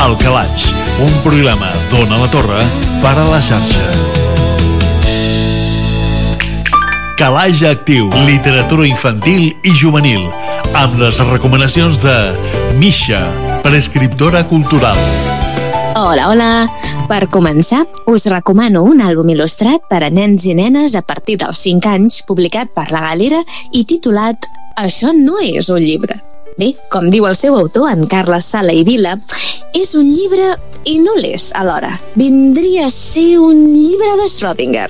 El Calaix, un programa d'Ona la Torre per a la xarxa. Calaix Actiu, literatura infantil i juvenil, amb les recomanacions de Misha, prescriptora cultural. Hola, hola! Per començar, us recomano un àlbum il·lustrat per a nens i nenes a partir dels 5 anys, publicat per La Galera i titulat Això no és un llibre. Bé, com diu el seu autor, en Carles Sala i Vila, és un llibre i no l'és alhora. Vindria a ser un llibre de Schrödinger.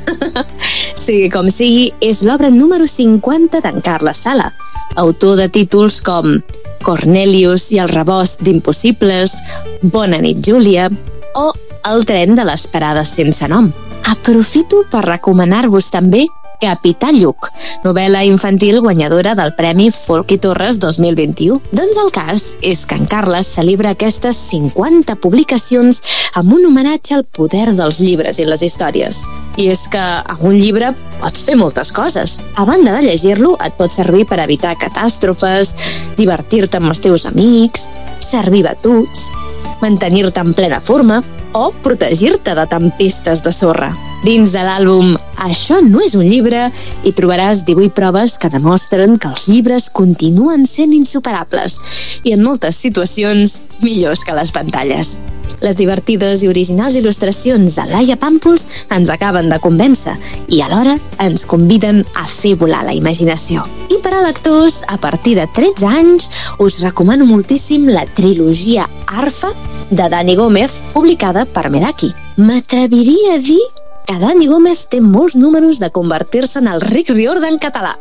Sigui com sigui, és l'obra número 50 d'en Carles Sala, autor de títols com Cornelius i el rebost d'impossibles, Bona nit, Júlia, o El tren de les parades sense nom. Aprofito per recomanar-vos també Capità Lluc, novel·la infantil guanyadora del Premi Folk i Torres 2021. Doncs el cas és que en Carles celebra aquestes 50 publicacions amb un homenatge al poder dels llibres i les històries. I és que amb un llibre pots fer moltes coses. A banda de llegir-lo, et pot servir per evitar catàstrofes, divertir-te amb els teus amics, servir batuts, mantenir-te en plena forma o protegir-te de tempestes de sorra. Dins de l'àlbum Això no és un llibre hi trobaràs 18 proves que demostren que els llibres continuen sent insuperables i en moltes situacions millors que les pantalles. Les divertides i originals il·lustracions de Laia Pàmpols ens acaben de convèncer i alhora ens conviden a fer volar la imaginació. I per a lectors, a partir de 13 anys, us recomano moltíssim la trilogia Arfa de Dani Gómez, publicada per Meraki. M'atreviria a dir que Dani Gómez té molts números de convertir-se en el Rick Riordan català.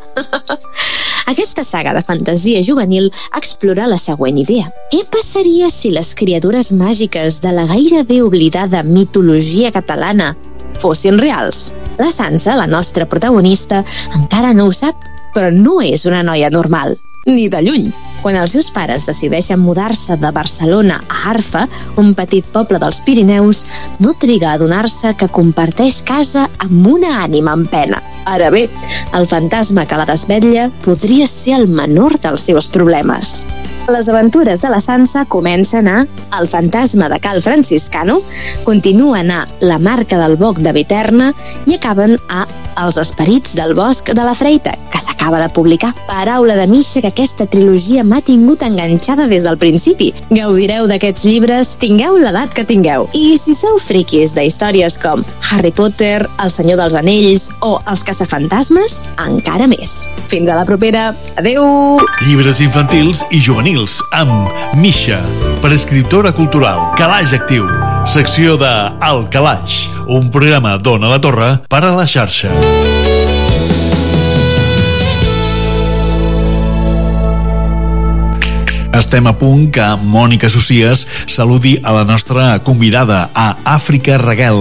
Aquesta saga de fantasia juvenil explora la següent idea. Què passaria si les criatures màgiques de la gairebé oblidada mitologia catalana fossin reals? La Sansa, la nostra protagonista, encara no ho sap, però no és una noia normal, ni de lluny. Quan els seus pares decideixen mudar-se de Barcelona a Arfa, un petit poble dels Pirineus, no triga a adonar-se que comparteix casa amb una ànima en pena. Ara bé, el fantasma que la desvetlla podria ser el menor dels seus problemes. Les aventures de la Sansa comencen a El fantasma de Cal Franciscano, continuen a La marca del boc de Viterna i acaben a Els esperits del bosc de la Freita, que s'acaba de publicar. Paraula de Misha que aquesta trilogia m'ha tingut enganxada des del principi. Gaudireu d'aquests llibres, tingueu l'edat que tingueu. I si sou friquis de històries com Harry Potter, El Senyor dels Anells o Els caçafantasmes, encara més. Fins a la propera. Adeu! Llibres infantils i juvenils amb Misha, prescriptora cultural. Calaix Actiu, secció de El Calaix, un programa d'Ona la Torre per a la xarxa. Estem a punt que Mònica Socias saludi a la nostra convidada, a Àfrica Reguel.